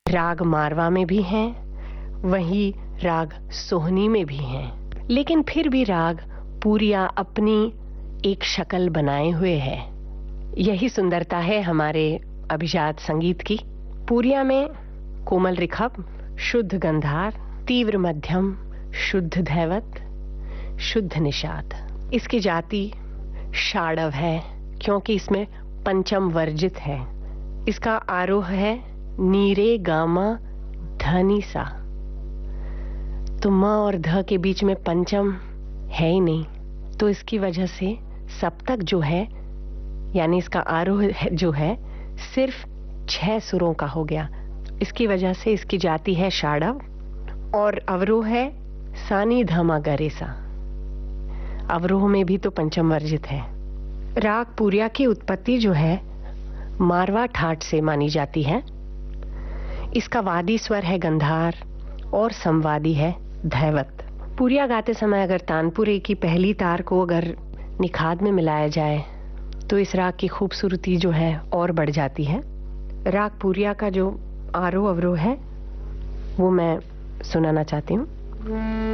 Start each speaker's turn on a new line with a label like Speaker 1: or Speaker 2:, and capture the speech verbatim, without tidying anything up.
Speaker 1: राग मारवा में भी हैं, वहीं राग सोहनी में भी हैं, लेकिन फिर भी राग पूरिया अपनी एक शक्ल बनाए हुए है। यही सुंदरता है हमारे अभिजात संगीत की। पूरिया में कोमल ऋखभ, शुद्ध गंधार, तीव्र मध्यम, शुद्ध धैवत, शुद्ध निषाद। इसकी जाति षाडव है क्योंकि इसमें पंचम वर्जित है। इसका आरोह है नीरे गामा धनी सा। तो म और ध के बीच में पंचम है ही नहीं, तो इसकी वजह से सप्तक जो है यानी इसका आरोह जो है सिर्फ छह सुरों का हो गया। इसकी वजह से इसकी जाति है षाडव और अवरोह है सानी धमा गरेसा। अवरोह में भी तो पंचम वर्जित है। राग पूरिया की उत्पत्ति जो है मारवा ठाट से मानी जाती है। इसका वादी स्वर है गंधार और संवादी है धैवत। पूरिया गाते समय अगर तानपुरे की पहली तार को अगर निखाद में मिलाया जाए तो इस राग की खूबसूरती जो है और बढ़ जाती है। राग पूरिया का जो आरोह अवरोह है वो मैं सुनाना चाहती हूँ।